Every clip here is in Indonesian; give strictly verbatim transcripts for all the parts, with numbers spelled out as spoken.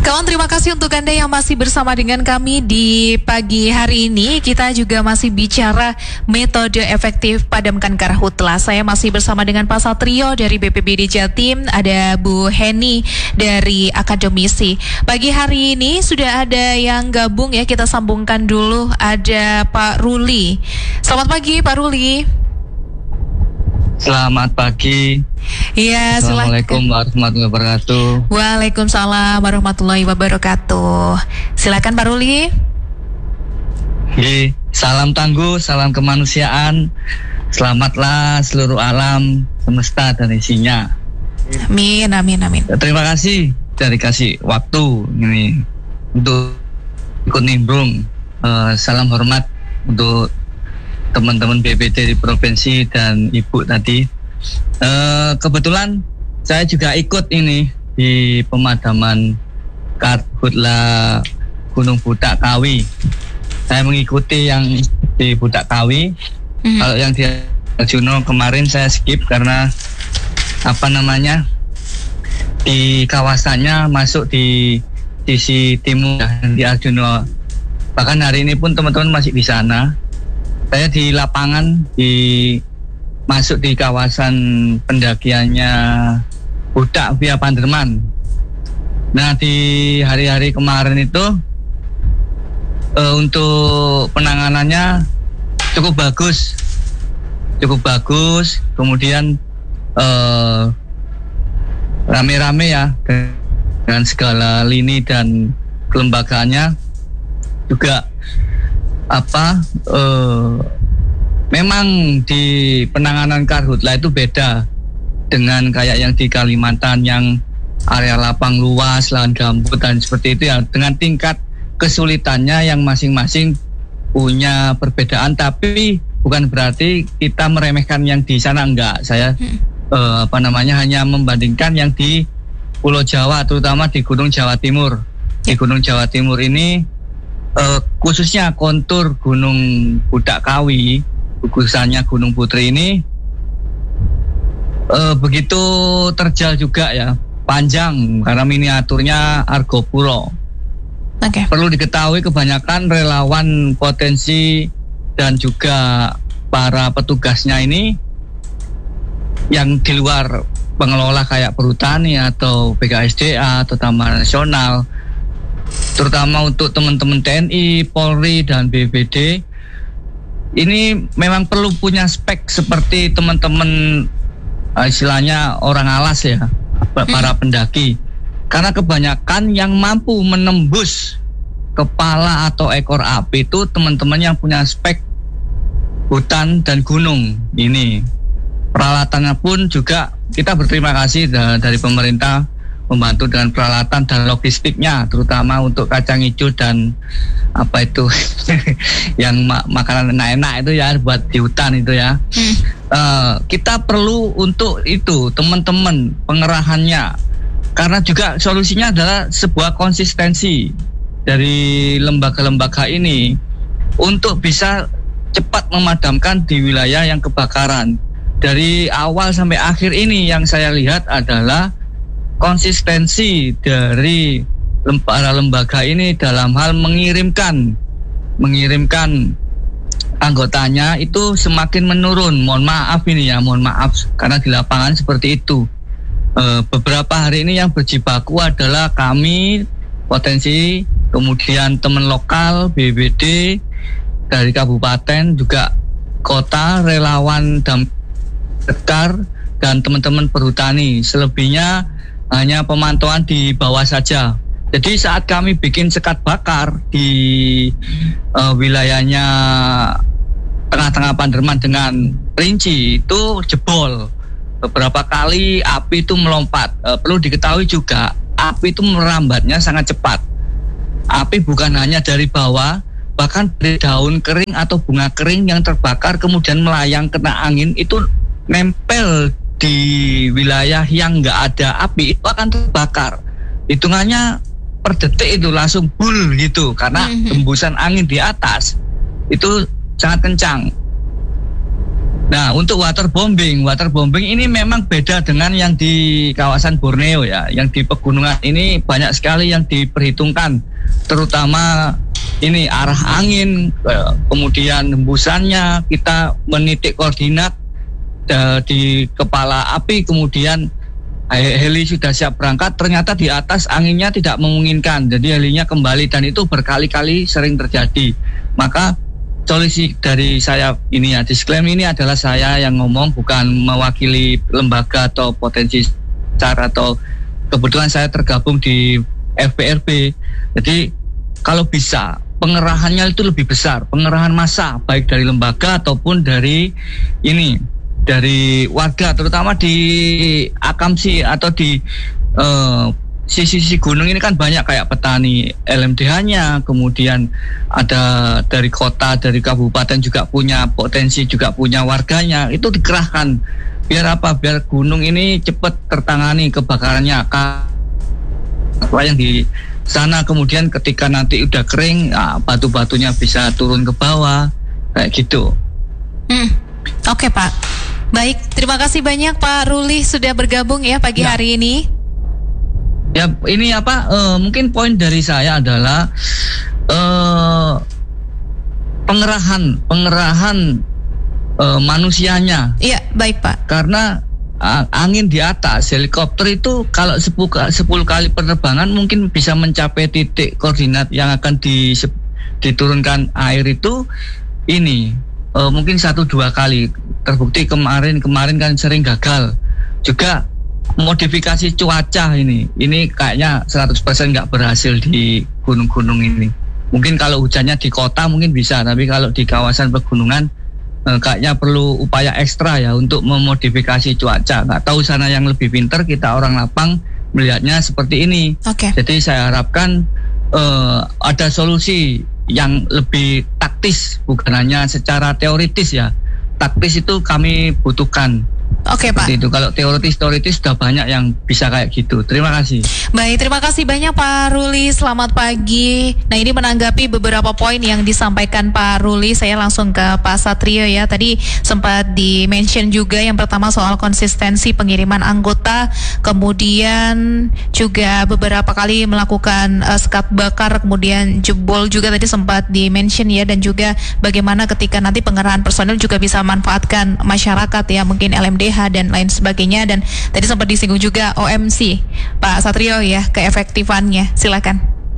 Kawan, terima kasih untuk Anda yang masih bersama dengan kami di pagi hari ini. Kita juga masih bicara metode efektif padamkan karhutlah. Saya masih bersama dengan Pak Satrio dari B P B D Jatim, ada Bu Heni dari akademisi. Pagi hari ini sudah ada yang gabung ya, kita sambungkan dulu. Ada Pak Ruli. Selamat pagi Pak Ruli. Selamat pagi. Iya, Assalamualaikum warahmatullahi wabarakatuh. Waalaikumsalam warahmatullahi wabarakatuh. Silakan Pak Ruli. Oke, salam tangguh, salam kemanusiaan. Selamatlah seluruh alam semesta dan isinya. Amin, amin, amin. Terima kasih dari kasih waktu ini untuk ikut nimbrung. Uh, salam hormat untuk teman-teman B P D di provinsi dan Ibu tadi. Uh, kebetulan saya juga ikut ini di pemadaman karhutlah Gunung Budak Kawi. Saya mengikuti yang di Budak Kawi. Mm-hmm. Kalau yang di Arjuna kemarin saya skip karena apa namanya di kawasannya masuk di sisi timur di Arjuna. Bahkan hari ini pun teman-teman masih di sana. Saya di lapangan, di masuk di kawasan pendakiannya Budak via Panderman. Nah, di hari-hari kemarin itu uh, untuk penanganannya cukup bagus, cukup bagus. Kemudian uh, rame-rame ya dengan segala lini dan kelembagaannya juga apa uh, memang di penanganan karhutlah itu beda dengan kayak yang di Kalimantan yang area lapang luas, lahan gambut dan seperti itu ya, dengan tingkat kesulitannya yang masing-masing punya perbedaan, tapi bukan berarti kita meremehkan yang di sana, enggak. Saya hmm. uh, apa namanya hanya membandingkan yang di Pulau Jawa, terutama di Gunung Jawa Timur. Di Gunung Jawa Timur ini Uh, khususnya kontur Gunung Budak Kawi, gugusannya Gunung Putri ini uh, begitu terjal juga ya, panjang karena miniaturnya Argopuro. Okay. Perlu diketahui kebanyakan relawan potensi dan juga para petugasnya ini yang di luar pengelola kayak Perhutani atau B K S D A atau Taman Nasional, terutama untuk teman-teman T N I, Polri, dan B P D, ini memang perlu punya spek seperti teman-teman uh, istilahnya orang alas ya, para pendaki. Karena kebanyakan yang mampu menembus kepala atau ekor api itu teman-teman yang punya spek hutan dan gunung. Ini peralatannya pun juga kita berterima kasih dari pemerintah membantu dengan peralatan dan logistiknya, terutama untuk kacang hijau dan apa itu yang ma- makanan enak-enak itu ya buat di hutan itu ya. Hmm. Uh, kita perlu untuk itu teman-teman pengerahannya, karena juga solusinya adalah sebuah konsistensi dari lembaga-lembaga ini untuk bisa cepat memadamkan di wilayah yang kebakaran. Dari awal sampai akhir ini yang saya lihat adalah konsistensi dari para lembaga ini dalam hal mengirimkan mengirimkan anggotanya itu semakin menurun. Mohon maaf ini ya, mohon maaf karena di lapangan seperti itu. E, beberapa hari ini yang berjibaku adalah kami potensi, kemudian teman lokal B B D dari kabupaten, juga kota, relawan Damkar dan teman-teman Perhutani. Selebihnya hanya pemantauan di bawah saja. Jadi saat kami bikin sekat bakar di uh, wilayahnya tengah-tengah Panderman dengan rinci itu jebol. Beberapa kali api itu melompat. Uh, perlu diketahui juga api itu merambatnya sangat cepat. Api bukan hanya dari bawah, bahkan dari daun kering atau bunga kering yang terbakar kemudian melayang kena angin itu nempel di wilayah yang nggak ada api itu akan terbakar. Hitungannya per detik itu langsung bul gitu karena hembusan angin di atas itu sangat kencang. Nah, untuk waterbombing, waterbombing ini memang beda dengan yang di kawasan Borneo ya. Yang di pegunungan ini banyak sekali yang diperhitungkan, terutama ini arah angin, kemudian hembusannya, kita menitik koordinat di kepala api, kemudian heli sudah siap berangkat, ternyata di atas anginnya tidak memungkinkan, jadi helinya kembali, dan itu berkali-kali sering terjadi. Maka solusi dari saya ini ya, disclaimer ini adalah saya yang ngomong, bukan mewakili lembaga atau potensi cara, atau kebetulan saya tergabung di F B R B. Jadi kalau bisa pengerahannya itu lebih besar, pengerahan massa baik dari lembaga ataupun dari ini dari warga, terutama di Akamsi atau di uh, sisi-sisi gunung ini kan banyak kayak petani L M D H-nya, kemudian ada dari kota, dari kabupaten juga punya potensi, juga punya warganya, itu dikerahkan. Biar apa? Biar gunung ini cepat tertangani kebakarannya. Apa yang di sana, kemudian ketika nanti udah kering, nah, batu-batunya bisa turun ke bawah, kayak gitu. Hmm. Oke, Pak. Baik, terima kasih banyak Pak Ruli sudah bergabung ya pagi ya. hari ini. Ya, ini apa? Uh, mungkin poin dari saya adalah uh, pengerahan, pengerahan uh, manusianya. Iya, baik Pak. Karena uh, angin di atas helikopter itu kalau sepuluh kali penerbangan mungkin bisa mencapai titik koordinat yang akan di, diturunkan air itu ini uh, mungkin satu dua kali. Terbukti kemarin kemarin kan sering gagal juga. Modifikasi cuaca ini ini kayaknya seratus persen nggak berhasil di gunung-gunung ini. Mungkin kalau hujannya di kota mungkin bisa, tapi kalau di kawasan pegunungan eh, kayaknya perlu upaya ekstra ya untuk memodifikasi cuaca. Nggak tahu sana yang lebih pintar, kita orang lapang melihatnya seperti ini. Okay. Jadi saya harapkan eh, ada solusi yang lebih taktis, bukan hanya secara teoritis ya. Taktis itu kami butuhkan. Oke, Pak. Itu kalau teoritis-teoritis sudah banyak yang bisa kayak gitu. Terima kasih. Baik, terima kasih banyak Pak Ruli. Selamat pagi. Nah, ini menanggapi beberapa poin yang disampaikan Pak Ruli, saya langsung ke Pak Satrio ya. Tadi sempat di-mention juga yang pertama soal konsistensi pengiriman anggota, kemudian juga beberapa kali melakukan uh, sekat bakar, kemudian jebol juga tadi sempat di-mention ya, dan juga bagaimana ketika nanti pengerahan personil juga bisa memanfaatkan masyarakat ya, mungkin L M D H dan lain sebagainya, dan tadi sempat disinggung juga O M C Pak Satrio ya, keefektifannya, silakan.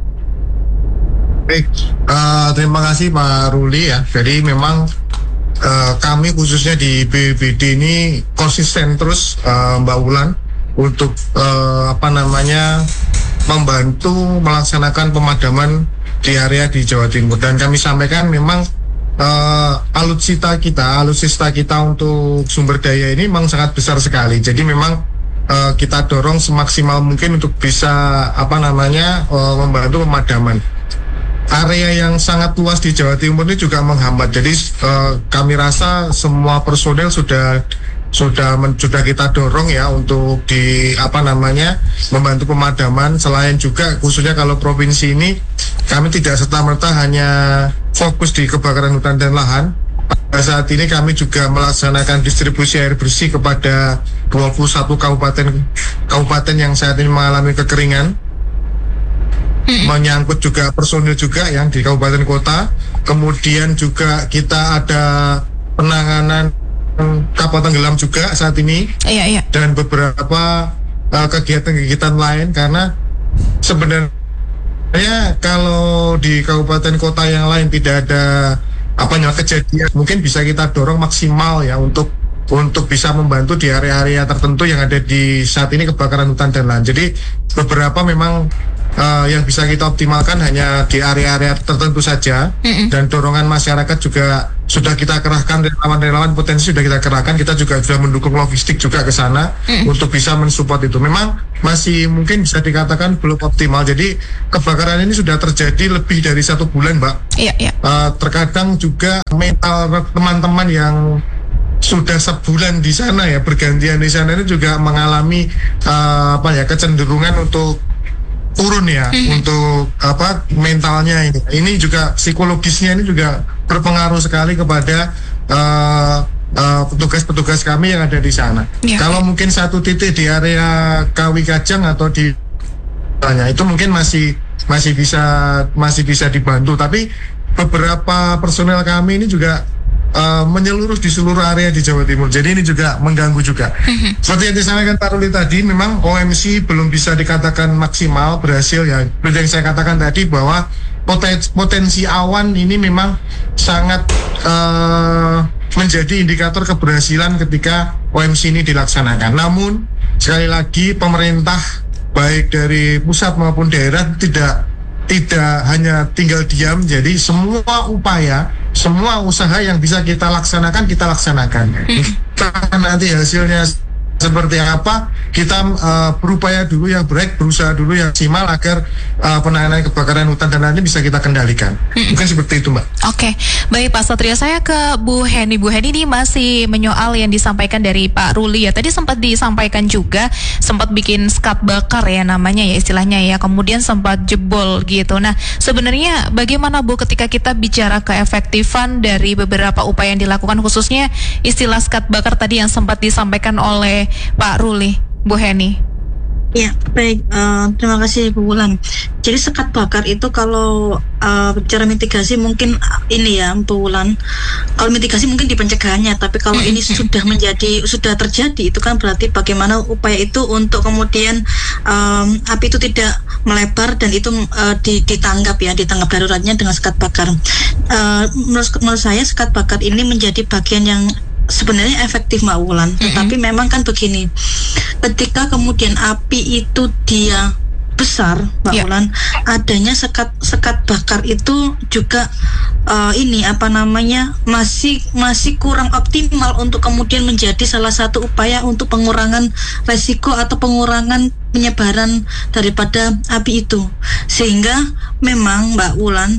Baik, uh, terima kasih Pak Ruli ya. Jadi memang uh, kami khususnya di B P B D ini konsisten terus uh, Mbak Wulan untuk uh, apa namanya membantu melaksanakan pemadaman di area di Jawa Timur, dan kami sampaikan memang Uh, alutsista kita, alutsista kita untuk sumber daya ini memang sangat besar sekali. Jadi memang uh, kita dorong semaksimal mungkin untuk bisa apa namanya uh, membantu pemadaman. Area yang sangat luas di Jawa Timur ini juga menghambat. Jadi uh, kami rasa semua personel sudah sudah men, sudah kita dorong ya untuk di apa namanya membantu pemadaman. Selain juga khususnya kalau provinsi ini kami tidak serta-merta hanya fokus di kebakaran hutan dan lahan. Pada saat ini kami juga melaksanakan distribusi air bersih kepada dua puluh satu kabupaten kabupaten yang saat ini mengalami kekeringan. Menyangkut juga personil juga yang di kabupaten kota. Kemudian juga kita ada penanganan kapal tenggelam juga saat ini. Iya, iya. Dan beberapa uh, kegiatan-kegiatan lain, karena sebenarnya Ya, kalau di kabupaten kota yang lain tidak ada apa namanya kejadian, mungkin bisa kita dorong maksimal ya untuk untuk bisa membantu di area-area tertentu yang ada di saat ini kebakaran hutan dan lahan. Jadi beberapa memang uh, yang bisa kita optimalkan hanya di area-area tertentu saja. Mm-mm. Dan dorongan masyarakat juga sudah kita kerahkan, relawan-relawan potensi sudah kita kerahkan. Kita juga sudah mendukung logistik juga ke sana mm. untuk bisa mensupport itu. Memang masih mungkin bisa dikatakan belum optimal. Jadi kebakaran ini sudah terjadi lebih dari satu bulan, Mbak. Iya, iya. Uh, terkadang juga mental teman-teman yang sudah sebulan di sana ya, bergantian di sana ini juga mengalami uh, apa ya kecenderungan untuk turun ya, mm-hmm. untuk apa mentalnya ini. Ini juga psikologisnya ini juga berpengaruh sekali kepada uh, uh, petugas-petugas kami yang ada di sana. Ya. Kalau mungkin satu titik di area Kawi Kajang atau di tanya itu mungkin masih masih bisa masih bisa dibantu, tapi beberapa personel kami ini juga uh, menyeluruh di seluruh area di Jawa Timur. Jadi ini juga mengganggu juga. Mm-hmm. Seperti yang disampaikan Pak Ruli tadi, memang O M C belum bisa dikatakan maksimal berhasil ya. Seperti yang saya katakan tadi bahwa potensi, potensi awan ini memang sangat uh, menjadi indikator keberhasilan ketika O M C ini dilaksanakan. Namun sekali lagi pemerintah baik dari pusat maupun daerah tidak tidak hanya tinggal diam, jadi semua upaya, semua usaha yang bisa kita laksanakan kita laksanakan. Kita nanti hasilnya seperti apa, kita uh, berupaya dulu yang baik, berusaha dulu yang maksimal agar uh, penanganan kebakaran hutan dan lain bisa kita kendalikan. Mungkin seperti itu, Mbak. Oke, okay. Baik Pak Satrio, saya ke Bu Heni. Bu Heni ini masih menyoal yang disampaikan dari Pak Ruli ya. Tadi sempat disampaikan juga, sempat bikin skat bakar ya namanya ya istilahnya ya. Kemudian sempat jebol gitu. Nah, sebenarnya bagaimana Bu ketika kita bicara keefektifan dari beberapa upaya yang dilakukan, khususnya istilah skat bakar tadi yang sempat disampaikan oleh Pak Ruli, Bu Heni? Ya, baik. Uh, terima kasih Bu Wulan. Jadi sekat bakar itu kalau uh, bicara mitigasi mungkin uh, ini ya Bu Wulan. Kalau mitigasi mungkin di pencegahannya, tapi kalau ini sudah menjadi sudah terjadi itu kan berarti bagaimana upaya itu untuk kemudian um, api itu tidak melebar dan itu uh, ditanggap ya, ditanggap daruratnya dengan sekat bakar. Uh, menurut, menurut saya sekat bakar ini menjadi bagian yang sebenarnya efektif Mbak Wulan, mm-hmm. Tetapi memang kan begini, ketika kemudian api itu dia besar Mbak yeah. Wulan, adanya sekat sekat bakar itu juga uh, ini apa namanya masih masih kurang optimal untuk kemudian menjadi salah satu upaya untuk pengurangan resiko atau pengurangan penyebaran daripada api itu, sehingga memang Mbak Wulan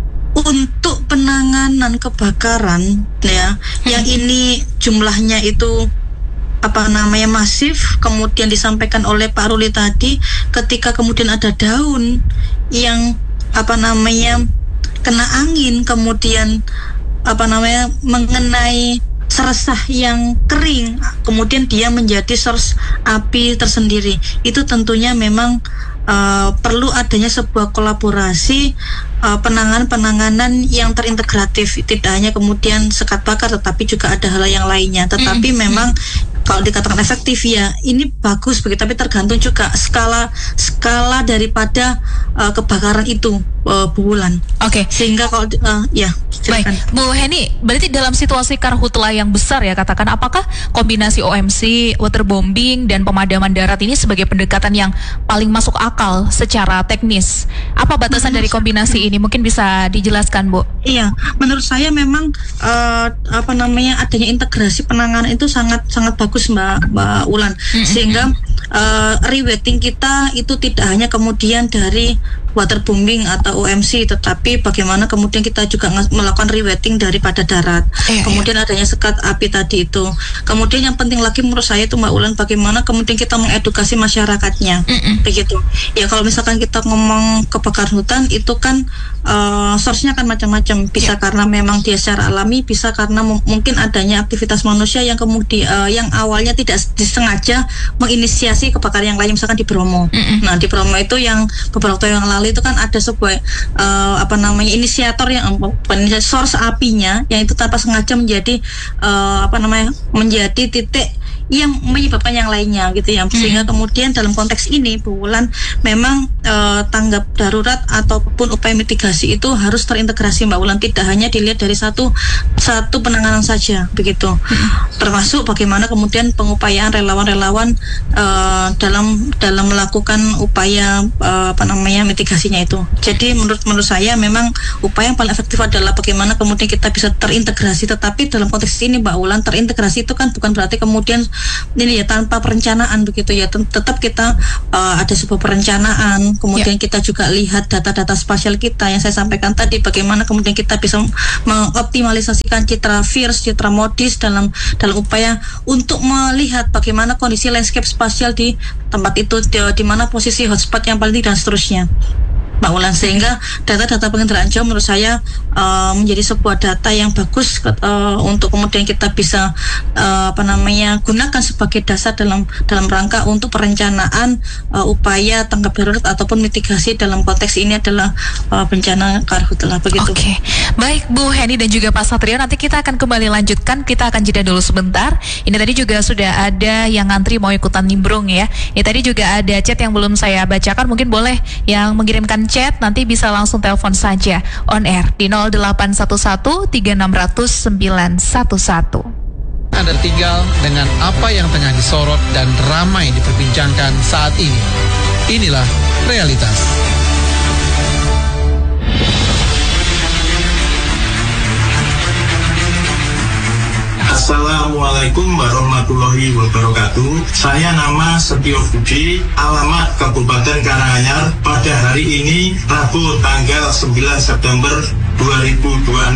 untuk penanganan kebakaran ya, hmm. yang ini jumlahnya itu apa namanya masif, kemudian disampaikan oleh Pak Ruli tadi, ketika kemudian ada daun yang apa namanya kena angin, kemudian apa namanya mengenai seresah yang kering, kemudian dia menjadi source api tersendiri. Itu tentunya memang uh, perlu adanya sebuah kolaborasi uh, penanganan-penanganan yang terintegratif, tidak hanya kemudian sekat bakar tetapi juga ada hal yang lainnya. Tetapi mm-hmm. memang kalau dikatakan efektif ya ini bagus begitu, tapi tergantung juga skala skala daripada uh, kebakaran itu uh, Bu Wulan. Oke. Okay. Sehingga kalau uh, ya silakan. Baik, Bu Heni, berarti dalam situasi karhutla yang besar ya katakan, apakah kombinasi O M C, waterbombing dan pemadaman darat ini sebagai pendekatan yang paling masuk akal secara teknis? Apa batasan menurut, dari kombinasi ini? Mungkin bisa dijelaskan, Bu. Iya, menurut saya memang uh, apa namanya adanya integrasi penanganan itu sangat sangat bagus Mbak Mbak Wulan, sehingga uh, rewetting kita itu tidak hanya kemudian dari waterbombing atau O M C, tetapi bagaimana kemudian kita juga melakukan rewetting daripada darat. Eh, kemudian eh. adanya sekat api tadi itu. Kemudian yang penting lagi menurut saya itu Mbak Wulan, bagaimana kemudian kita mengedukasi masyarakatnya. Mm-mm. Begitu. Ya kalau misalkan kita ngomong kebakaran hutan itu kan uh, source-nya kan macam-macam. Bisa yeah. karena memang dia secara alami, bisa karena m- mungkin adanya aktivitas manusia yang kemudian uh, yang awalnya tidak disengaja menginisiasi kebakaran yang lain, misalkan di Bromo. Mm-mm. Nah, di Bromo itu yang beberapa tahun yang lalu itu kan ada sebuah uh, apa namanya inisiator yang uh, source apinya yang itu tanpa sengaja menjadi uh, apa namanya menjadi titik yang menyebabkan yang lainnya gitu ya, sehingga hmm. kemudian dalam konteks ini Bu Wulan memang uh, tanggap darurat ataupun upaya mitigasi itu harus terintegrasi Mbak Wulan, tidak hanya dilihat dari satu satu penanganan saja begitu, hmm. termasuk bagaimana kemudian pengupayaan relawan-relawan uh, dalam dalam melakukan upaya uh, apa namanya mitigasinya itu. Jadi menurut menurut saya memang upaya yang paling efektif adalah bagaimana kemudian kita bisa terintegrasi, tetapi dalam konteks ini Mbak Wulan terintegrasi itu kan bukan berarti kemudian ini ya tanpa perencanaan begitu ya, tetap kita uh, ada sebuah perencanaan, kemudian yeah. kita juga lihat data-data spasial kita yang saya sampaikan tadi, bagaimana kemudian kita bisa mengoptimalisasikan citra F I R S, citra MODIS dalam dalam upaya untuk melihat bagaimana kondisi landscape spasial di tempat itu, di, di mana posisi hotspot yang paling tinggi dan seterusnya. Mbak Ulan, sehingga data-data pengendaraan jauh menurut saya uh, menjadi sebuah data yang bagus uh, untuk kemudian kita bisa uh, apa namanya gunakan sebagai dasar dalam dalam rangka untuk perencanaan uh, upaya tanggap darurat ataupun mitigasi dalam konteks ini adalah uh, bencana karhutlah begitu. Oke, okay. Baik Bu Heni dan juga Pak Satrio, nanti kita akan kembali lanjutkan, kita akan jeda dulu sebentar. Ini tadi juga sudah ada yang ngantri mau ikutan nimbrung ya. Ini tadi juga ada chat yang belum saya bacakan, mungkin boleh yang mengirimkan chat nanti bisa langsung telepon saja on air di nol delapan satu satu tiga enam nol nol sembilan satu satu. Anda tinggal dengan apa yang tengah disorot dan ramai diperbincangkan saat ini. Inilah realitas. Assalamualaikum warahmatullahi wabarakatuh. Saya nama Setio Budi, alamat Kabupaten Karanganyar. Pada hari ini, Rabu tanggal sembilan September dua ribu dua puluh enam,